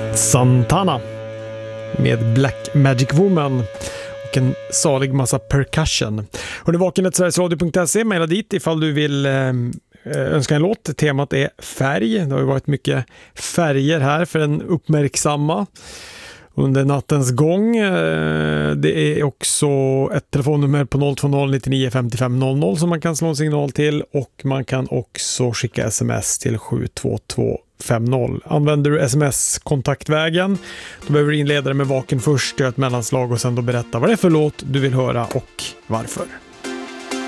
Santana med Black Magic Woman och en salig massa percussion. Och det är vaken@sverigesradio.se, mejla dit ifall du vill önska en låt. Temat är färg. Det har ju varit mycket färger här för den uppmärksamma under nattens gång. Det är också ett telefonnummer på 020 99 55 00 som man kan slå en signal till, och man kan också skicka sms till 72250. Använder du sms-kontaktvägen, då behöver du inleda det med vaken först, göra ett mellanslag och sen då berätta vad det är för låt du vill höra och varför.